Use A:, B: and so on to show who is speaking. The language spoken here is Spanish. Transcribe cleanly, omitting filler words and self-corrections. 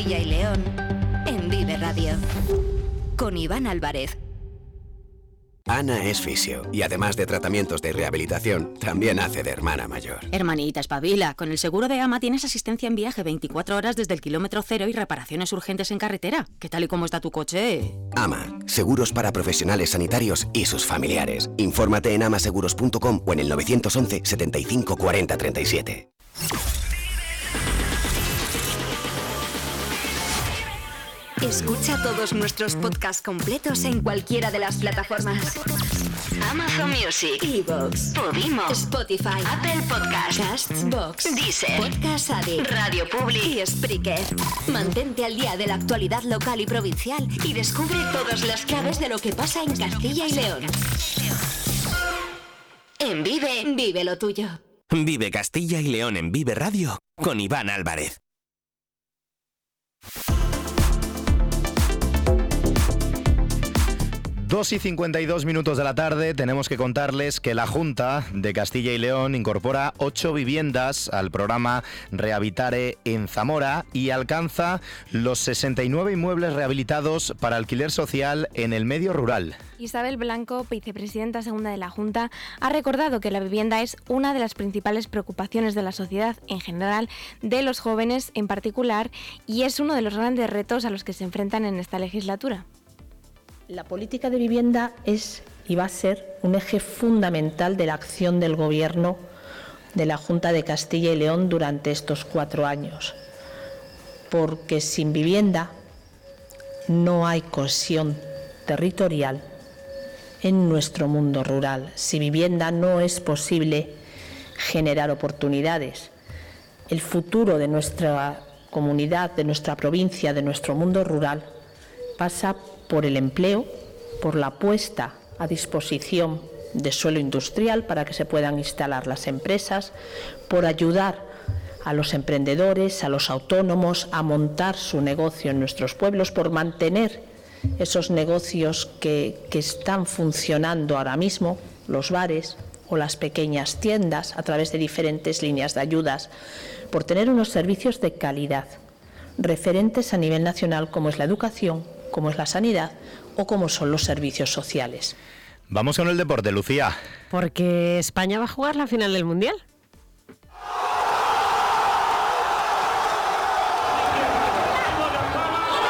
A: Castilla y León en Vive Radio. Con Iván Álvarez.
B: Ana es fisio y además de tratamientos de rehabilitación, también hace de hermana mayor.
C: Hermanita, espabila. Con el seguro de AMA tienes asistencia en viaje 24 horas desde el kilómetro cero y reparaciones urgentes en carretera. ¿Qué tal y cómo está tu coche?
B: AMA, seguros para profesionales sanitarios y sus familiares. Infórmate en amaseguros.com o en el 911 75 40 37.
A: Escucha todos nuestros podcasts completos en cualquiera de las plataformas: Amazon Music, iVoox, Podimo, Spotify, Apple Podcasts, Castbox, Deezer, Podcast Addict, Radio Public y Spreaker. Mantente al día de la actualidad local y provincial y descubre todas las claves de lo que pasa en Castilla y León. En Vive, vive lo tuyo.
D: Vive Castilla y León en Vive Radio con Iván Álvarez.
E: 2:52 de la tarde, tenemos que contarles que la Junta de Castilla y León incorpora 8 viviendas al programa Rehabilitare en Zamora y alcanza los 69 inmuebles rehabilitados para alquiler social en el medio rural.
F: Isabel Blanco, vicepresidenta segunda de la Junta, ha recordado que la vivienda es una de las principales preocupaciones de la sociedad en general, de los jóvenes en particular, y es uno de los grandes retos a los que se enfrentan en esta legislatura.
G: La política de vivienda es y va a ser un eje fundamental de la acción del Gobierno de la Junta de Castilla y León durante estos 4 años, porque sin vivienda no hay cohesión territorial en nuestro mundo rural. Sin vivienda no es posible generar oportunidades. El futuro de nuestra comunidad, de nuestra provincia, de nuestro mundo rural pasa por el empleo, por la puesta a disposición de suelo industrial para que se puedan instalar las empresas, por ayudar a los emprendedores, a los autónomos a montar su negocio en nuestros pueblos, por mantener esos negocios que están funcionando ahora mismo, los bares o las pequeñas tiendas a través de diferentes líneas de ayudas, por tener unos servicios de calidad, referentes a nivel nacional como es la educación, como es la sanidad o como son los servicios sociales.
E: Vamos con el deporte, Lucía.
H: Porque España va a jugar la final del Mundial.